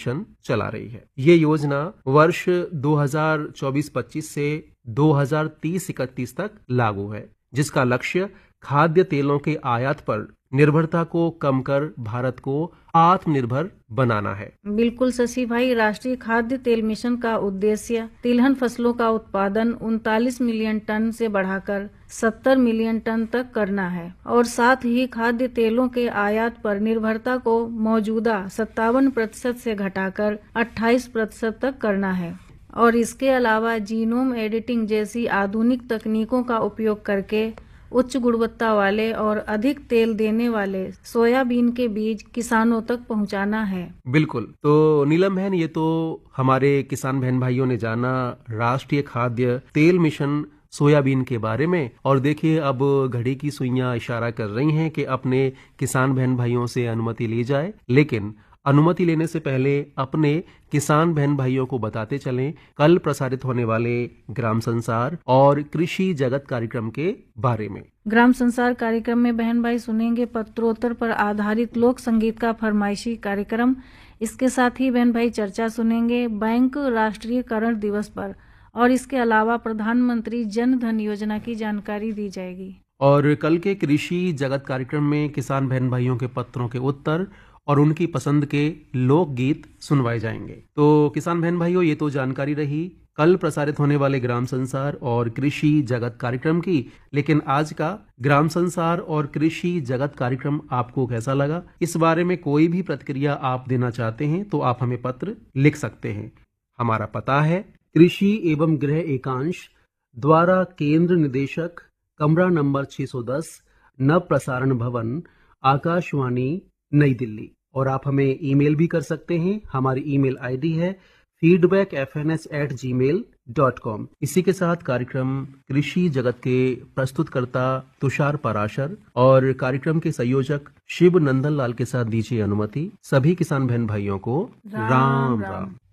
Mission चला रही है। ये योजना वर्ष 2024-25 से 2030-31 तक लागू है, जिसका लक्ष्य खाद्य तेलों के आयात पर निर्भरता को कम कर भारत को आत्मनिर्भर बनाना है। बिल्कुल शशि भाई, राष्ट्रीय खाद्य तेल मिशन का उद्देश्य तिलहन फसलों का उत्पादन 39 मिलियन टन से बढ़ाकर 70 मिलियन टन तक करना है और साथ ही खाद्य तेलों के आयात पर निर्भरता को मौजूदा 57% से घटाकर 28% तक करना है। और इसके अलावा जीनोम एडिटिंग जैसी आधुनिक तकनीकों का उपयोग करके उच्च गुणवत्ता वाले और अधिक तेल देने वाले सोयाबीन के बीज किसानों तक पहुंचाना है। बिल्कुल। तो नीलम बहन, ये तो हमारे किसान बहन भाइयों ने जाना राष्ट्रीय खाद्य तेल मिशन सोयाबीन के बारे में। और देखिए, अब घड़ी की सुइयां इशारा कर रही हैं कि अपने किसान बहन भाइयों से अनुमति ली जाए, लेकिन अनुमति लेने से पहले अपने किसान बहन भाइयों को बताते चलें कल प्रसारित होने वाले ग्राम संसार और कृषि जगत कार्यक्रम के बारे में। ग्राम संसार कार्यक्रम में बहन भाई सुनेंगे पत्रोत्तर पर आधारित लोक संगीत का फरमाइशी कार्यक्रम। इसके साथ ही बहन भाई चर्चा सुनेंगे बैंक राष्ट्रीयकरण दिवस पर, और इसके अलावा प्रधानमंत्री जन धन योजना की जानकारी दी जाएगी। और कल के कृषि जगत कार्यक्रम में किसान बहन भाइयों के पत्रों के उत्तर और उनकी पसंद के लोकगीत सुनवाए जाएंगे। तो किसान बहन भाइयों, ये तो जानकारी रही कल प्रसारित होने वाले ग्राम संसार और कृषि जगत कार्यक्रम की। लेकिन आज का ग्राम संसार और कृषि जगत कार्यक्रम आपको कैसा लगा? इस बारे में कोई भी प्रतिक्रिया आप देना चाहते हैं तो आप हमें पत्र लिख सकते हैं। हमारा पता है कृषि एवं गृह एकांश द्वारा केंद्र निदेशक, कमरा नंबर 610, नव प्रसारण भवन, आकाशवाणी, नई दिल्ली। और आप हमें ईमेल भी कर सकते हैं। हमारी ईमेल आईडी है feedbackfns@gmail.com। इसी के साथ कार्यक्रम कृषि जगत के प्रस्तुतकर्ता तुषार पराशर और कार्यक्रम के संयोजक शिव नंदन लाल के साथ दीजिए अनुमति। सभी किसान बहन भाइयों को राम राम।